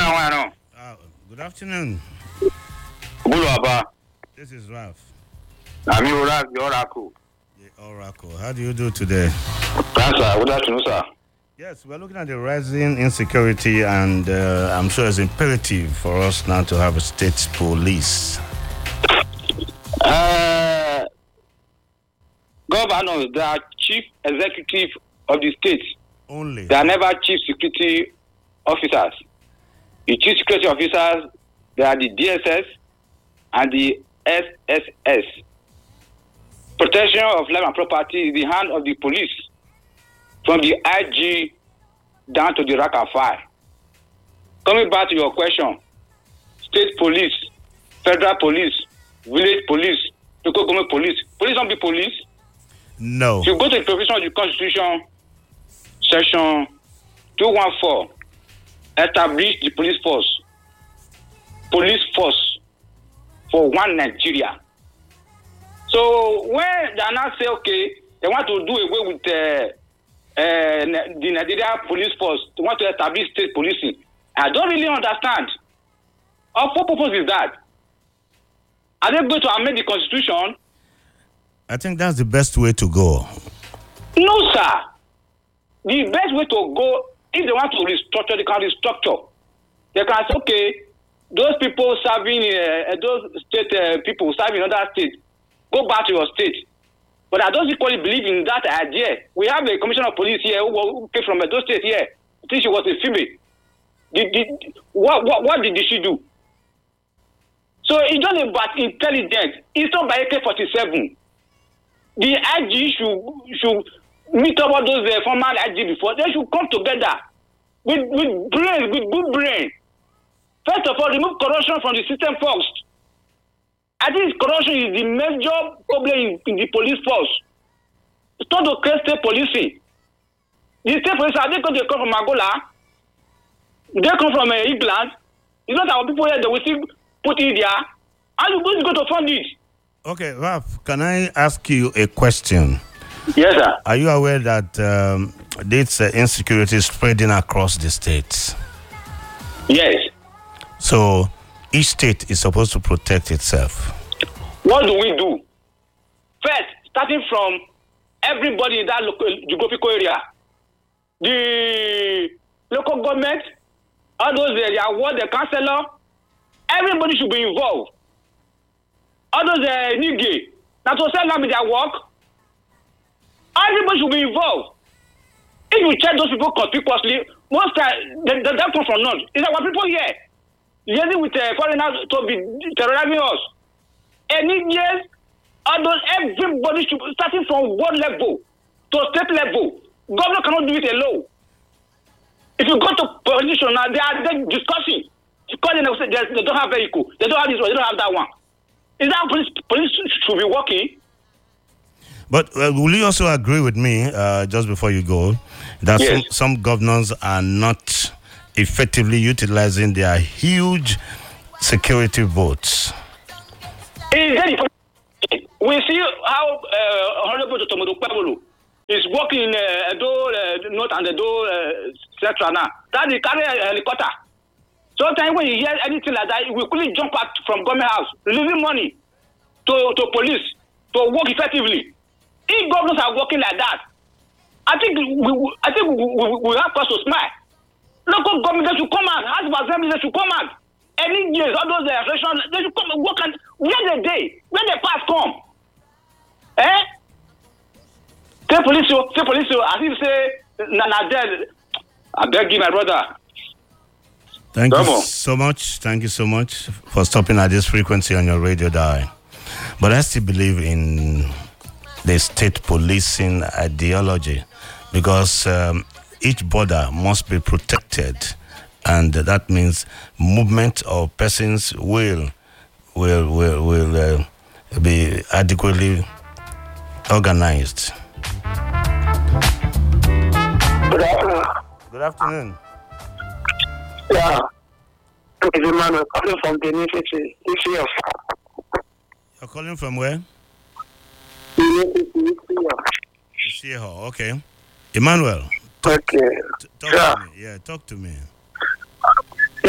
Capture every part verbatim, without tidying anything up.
Uh, good afternoon. Bulaba. This is Ralph. I'm Ralph, the Oracle. The Oracle. How do you do today? Thanks, sir. Good afternoon, sir. Yes, we're looking at the rising insecurity, and uh, I'm sure it's imperative for us now to have a state police. Uh, governors, they are chief executive of the state. Only. They are never chief security officers. The chief security officers, they are the D S S and the S S S. Protection of life and property is the hand of the police, from the I G down to the rank and file. Coming back to your question, state police, federal police, village police, local government police. Police don't be police. No. If you go to the provision of the Constitution, section two fourteen, establish the police force. Police force for one Nigeria. So when they now say, okay, they want to do away with uh, uh, the Nigeria police force, they want to establish state policing, I don't really understand. Of what purpose is that? Are they going to amend the Constitution? I think that's the best way to go. No, sir. The best way to go, if they want to restructure, they can restructure. They can say, okay, those people serving, uh, those state uh, people serving in other states, go back to your state. But I don't equally believe in that idea. We have a commissioner of police here who, who came from those states here. I think she was a female. Did, did, what, what, what did she do? So it's not about intelligence. It's not by A K forty-seven. The I G should, should meet up all those uh, former I G before. They should come together with, with brain, with good brain. First of all, remove corruption from the system first. I think corruption is the major problem in, in the police force. It's not to create state policing. The state police, are they going to come from Angola? They come from uh, England. It's not our people here that we still put in there. And you're going to go to fund it. Okay, Ralph, can I ask you a question? Yes, sir. Are you aware that um, this uh, insecurity is spreading across the states? Yes. So each state is supposed to protect itself. What do we do? First, starting from everybody in that local, geographical area, the local government, all those areas, what the councillor, everybody should be involved. All those uh, nigga, now to sell them in their work, everybody should be involved. If you check those people conspicuously, most time they, they don't come from north. It's our people here, liaising with uh, foreigners to be terrorizing us. Any years, all those everybody should be starting from one level to state level. Government cannot do it alone. If you go to politicians now, they are they discussing. Because they, they, they don't have vehicle, they don't have this one, they don't have that one. Is that police, police should be working? But uh, will you also agree with me, uh, just before you go, that Yes. some, some governors are not effectively utilizing their huge security votes? Is that we see how uh, Honorable Tomodo Pablo is working in uh, Edo uh, North and Edo uh, Central now. That is carry a helicopter. Sometimes when you hear anything like that, we quickly jump out from government house, releasing money to, to police to work effectively. If governors are working like that, I think we, I think we, we, we have cause to smile. Local government they should come out, House of Assembly they should come out. Any years, all those elections, they should come and work and where the day, when the past come. Eh? Say police, say police, as if say, na na dead. I beg you, my brother. Thank Come you on. so much. Thank you so much for stopping at this frequency on your radio dial. But I still believe in the state policing ideology because um, each border must be protected, and that means movement of persons will will will will uh, be adequately organized. Good afternoon. Good afternoon. Yeah. It's Emmanuel calling from Benin City. This year. You're calling from where? Benin City, this year. Sheho, okay. Emmanuel, Okay. t- talk Yeah. to me. Yeah, talk to me. Yeah,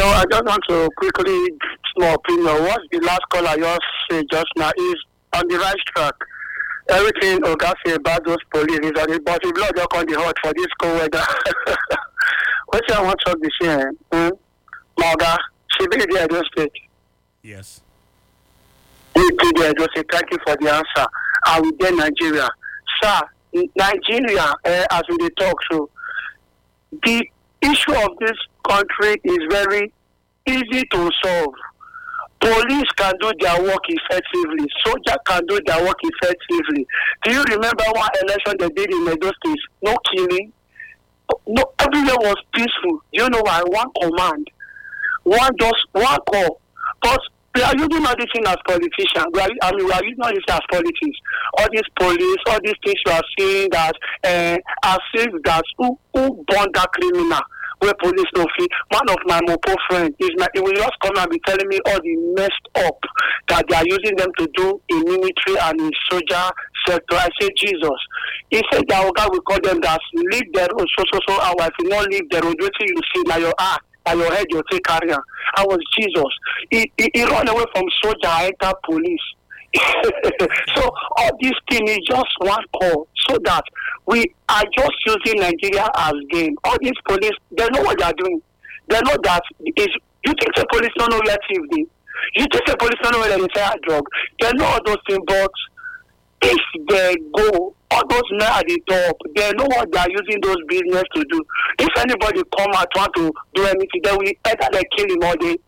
So I just want to quickly small opinion. What the last caller just said just now is on the right track. Everything Oga say about those police is on it, but the blood just on the hot for this cold weather. What I want to be saying, hmm? Oga, she be there just state. Yes. We be there just say thank you for the answer. I will get Nigeria. Sir, Nigeria, uh, as we talk, so the issue of this country is very easy to solve. Police can do their work effectively. Soldiers can do their work effectively. Do you remember one election they did in Edo State? No killing. No, everywhere was peaceful. Do you know why? One command. One just one call. But we are using all these things as politicians. We are, I mean, we are using all these as politics. All these police, all these things you are seeing that uh, as if that who, who born that criminal. Where police don't feel. One of my Mopo friends is my, he will just come and be telling me all the messed up that they are using them to do in military and in soldier sector. I say Jesus. He said that God will call them that leave the road so so so and if you not leave the road, wait till you see now your eye and your head you'll take carrier. I was Jesus. He, he, he run away from soldier, enter police. So all these things is just one call so that we are just using Nigeria as game. All these police, they know what they are doing. They know that is you think the police don't know where thief dey. You think the police don't know where they sell drug. They know all those things, but if they go, all those men at the top, they know what they are using those business to do. If anybody come and try to do anything, they will either they kill him or they.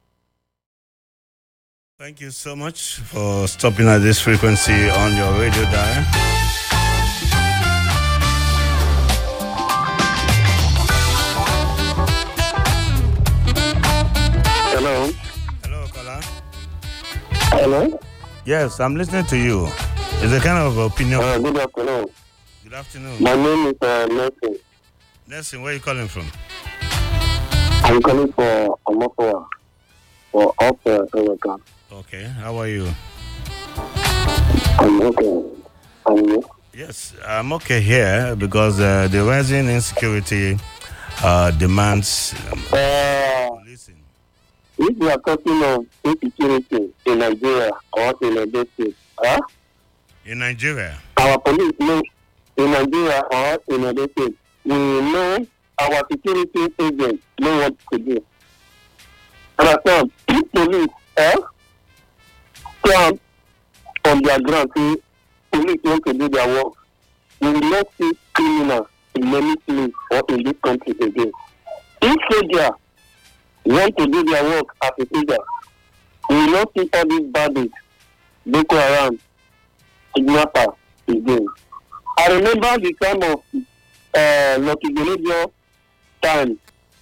Thank you so much for stopping at this frequency on your radio dial. Hello. Hello, Kola. Hello. Yes, I'm listening to you. It's a kind of opinion. Uh, good afternoon. Good afternoon. My name is uh, Nelson. Nelson, where are you calling from? I'm calling for Omofoa for up uh, Erica. Okay, how are you? I'm okay. And you? Yes, I'm okay here because uh, the rising insecurity uh, demands um, Uh, policing. if we are talking of insecurity in Nigeria or in Edo State, huh? In Nigeria? Our police know in Nigeria or in Edo State, we know our security agents know what to do. Understand? If police, eh? Come on their ground, see, police want to do their work. We will not see criminals in many places or in this country again. If soldiers want to do their work as a soldier, we will not see all these bandits, Boko Haram, kidnappers again. I remember the time of uh, Lucky Geledio time.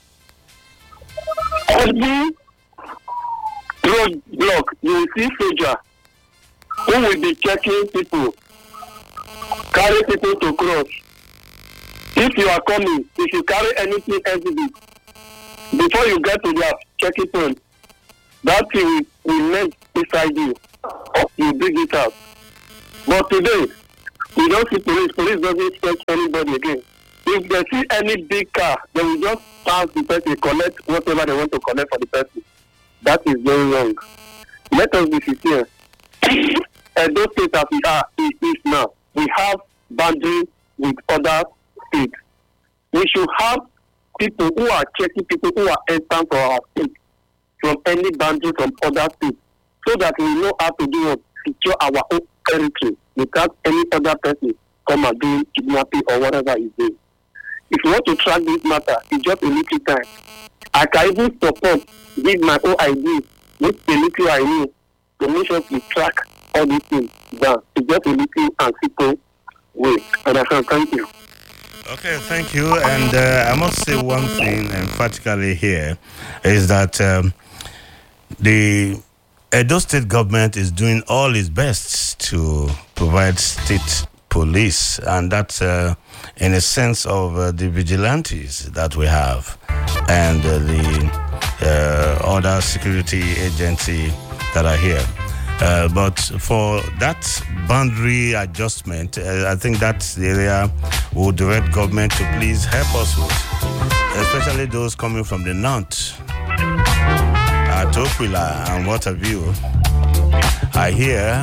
Every road block, you will see soldiers who will be checking people, carry people to cross. If you are coming, if you carry anything exhibit, before you get to their checking point, that thing will, will melt inside you. You bring it out. But today, we don't see police. Police doesn't search anybody again. If they see any big car, they will just pass the person, collect whatever they want to collect for the person. That is very wrong. Let us be sincere. And those states as we are is now, we have boundaries with other states. We should have people who are checking people who are entering for our state from any boundary from other states, so that we know how to do what, secure our own territory without any other person come and do kidnapping or whatever is doing. If you want to track this matter, it's just a little time. I can even support, give my own idea, with the little I know, to make sure we track all these things down. It's just a little and simple way. And I say thank you. Okay, thank you. And uh, I must say one thing emphatically here is that um, the Edo State government is doing all its best to provide state police, and that's uh, in a sense of uh, the vigilantes that we have and uh, the uh, other security agency that are here. Uh, but for that boundary adjustment, uh, I think that's the area we'll direct government to please help us with, especially those coming from the north. at Okwila and what have you, I hear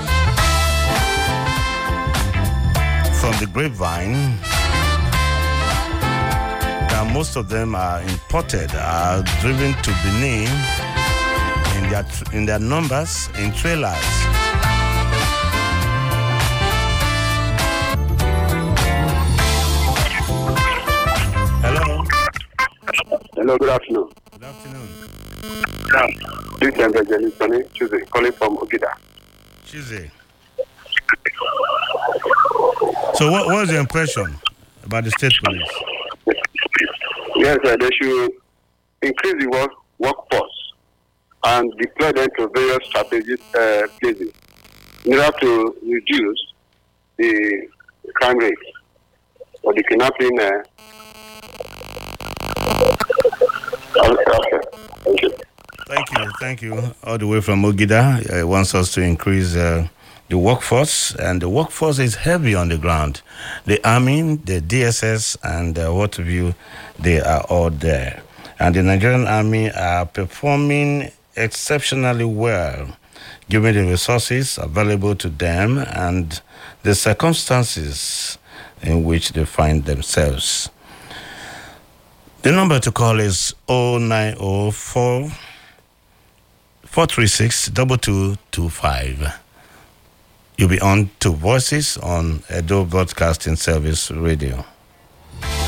from the grapevine that most of them are imported, are driven to Benin in their in their numbers in trailers. Hello. Hello, good afternoon. Good afternoon. Yeah. This is Evangelist Sonny Tuesday, calling from Ogida. Tuesday. So, what was your impression about the state police? Yes, uh, they should increase the work workforce and deploy them to various strategic uh, places in order to reduce the crime rate or the kidnapping. Uh, okay. Thank you. Thank you, thank you. All the way from Ogida, uh, wants us to increase uh, the workforce, and the workforce is heavy on the ground. The Army, the D S S, and uh, what have you, they are all there. And the Nigerian Army are performing exceptionally well, given the resources available to them and the circumstances in which they find themselves. The number to call is oh nine oh four, four three six, two two two five. You'll be on to Voices on Edo Broadcasting Service Radio.